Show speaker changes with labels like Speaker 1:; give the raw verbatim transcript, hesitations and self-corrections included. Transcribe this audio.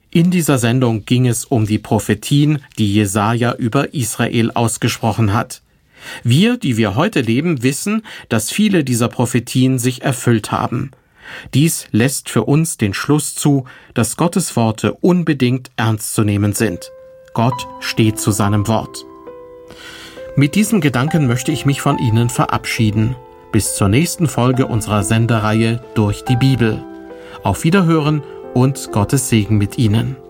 Speaker 1: In dieser Sendung ging es um die Prophetien, die Jesaja über Israel ausgesprochen hat. Wir, die wir heute leben, wissen, dass viele dieser Prophetien sich erfüllt haben. Dies lässt für uns den Schluss zu, dass Gottes Worte unbedingt ernst zu nehmen sind. Gott steht zu seinem Wort. Mit diesem Gedanken möchte ich mich von Ihnen verabschieden. Bis zur nächsten Folge unserer Sendereihe Durch die Bibel. Auf Wiederhören und Gottes Segen mit Ihnen.